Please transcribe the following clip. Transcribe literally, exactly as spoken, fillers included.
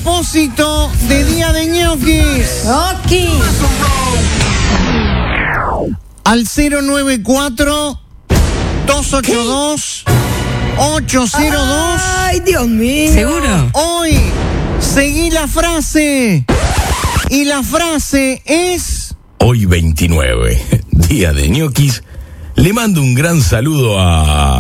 propósito de Día de Ñoquis. ¡Ñoquis! Al cero nueve cuatro, dos ocho dos, ocho cero dos. ¡Ay, Dios mío! ¿Seguro? Hoy seguí la frase. Y la frase es... Hoy veintinueve, Día de Ñoquis. Le mando un gran saludo a...